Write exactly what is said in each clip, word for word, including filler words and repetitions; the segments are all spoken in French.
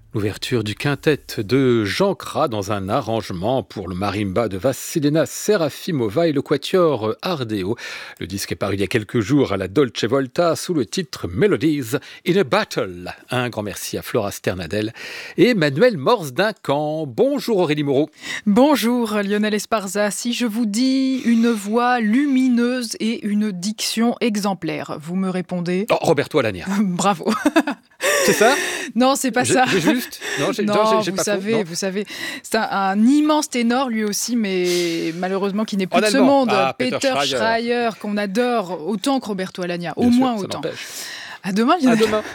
L'ouverture du quintet de Jean Cras dans un arrangement pour le marimba de Vassilena Serafimova et le quatuor Ardeo. Le disque est paru il y a quelques jours à la Dolce Volta sous le titre Melodies in a Battle. Un grand merci à Flora Sternadel et Manuel Morse-Duncan. Bonjour Aurélie Moreau. Bonjour Lionel Esparza. Si je vous dis une voix lumineuse et une diction exemplaire, vous me répondez ? Oh, Roberto Alagna. Bravo. C'est ça ? Non, c'est pas j'ai, ça. J'ai juste Non, j'ai, non, non j'ai, j'ai vous pas savez, faux, non. vous savez, c'est un, un immense ténor lui aussi, mais malheureusement qui n'est plus en de allemand. ce monde. Ah, Peter, Peter Schreier, Schreier, qu'on adore autant que Roberto Alagna, Bien au sûr, moins ça autant. n'empêche. À demain, Lionel. À demain.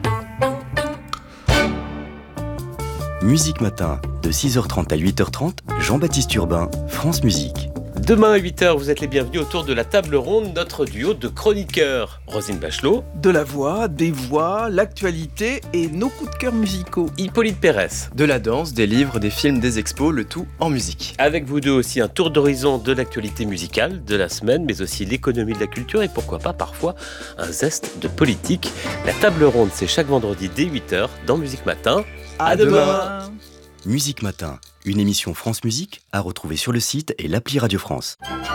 Musique Matin, de six heures trente à huit heures trente, Jean-Baptiste Urbain, France Musique. Demain à huit heures, vous êtes les bienvenus autour de la table ronde, notre duo de chroniqueurs. Rosine Bachelot. De la voix, des voix, l'actualité et nos coups de cœur musicaux. Hippolyte Pérez. De la danse, des livres, des films, des expos, le tout en musique. Avec vous deux aussi un tour d'horizon de l'actualité musicale de la semaine, mais aussi l'économie de la culture et pourquoi pas parfois un zeste de politique. La table ronde, c'est chaque vendredi dès huit heures dans Musique Matin. À, à demain. demain. Musique Matin, une émission France Musique à retrouver sur le site et l'appli Radio France.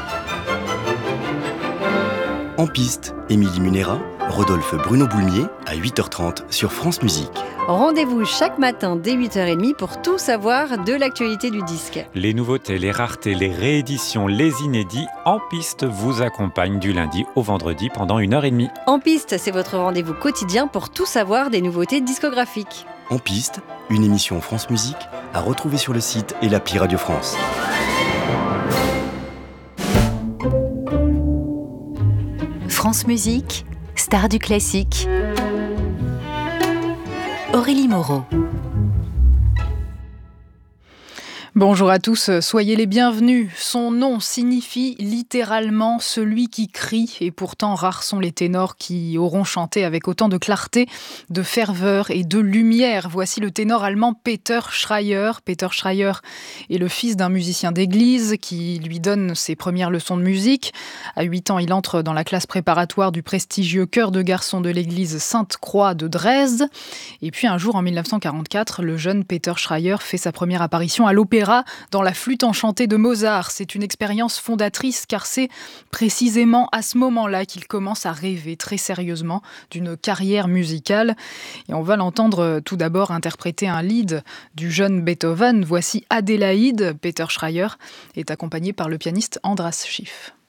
En piste, Émilie Munera, Rodolphe Bruno Boulmier à huit heures trente sur France Musique. Rendez-vous chaque matin dès huit heures trente pour tout savoir de l'actualité du disque. Les nouveautés, les raretés, les rééditions, les inédits, En piste vous accompagnent du lundi au vendredi pendant une heure trente. En piste, c'est votre rendez-vous quotidien pour tout savoir des nouveautés discographiques. En piste, une émission France Musique à retrouver sur le site et l'appli Radio France. France Musique, star du classique. Aurélie Moreau. Bonjour à tous, soyez les bienvenus. Son nom signifie littéralement celui qui crie et pourtant rares sont les ténors qui auront chanté avec autant de clarté, de ferveur et de lumière. Voici le ténor allemand Peter Schreier. Peter Schreier est le fils d'un musicien d'église qui lui donne ses premières leçons de musique. À huit ans, il entre dans la classe préparatoire du prestigieux chœur de garçons de l'église Sainte-Croix de Dresde. Et puis un jour, en dix-neuf cent quarante-quatre, le jeune Peter Schreier fait sa première apparition à l'opéra dans la flûte enchantée de Mozart. C'est une expérience fondatrice car c'est précisément à ce moment-là qu'il commence à rêver très sérieusement d'une carrière musicale. Et on va l'entendre tout d'abord interpréter un lied du jeune Beethoven. Voici Adélaïde. Peter Schreier est accompagné par le pianiste Andras Schiff.